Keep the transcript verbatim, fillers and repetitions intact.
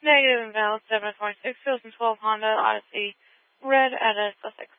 Negative invalid seven four six two thousand twelve Honda Odyssey red at a Sussex.